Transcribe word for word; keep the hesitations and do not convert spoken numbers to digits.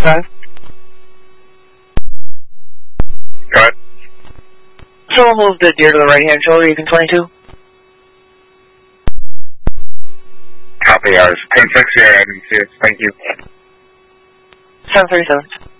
drive. Go ahead. So we'll move the deer to the right-hand shoulder, you can twenty-two. Copy, I was ten six here, I didn't see it. Thank you. seven thirty-seven.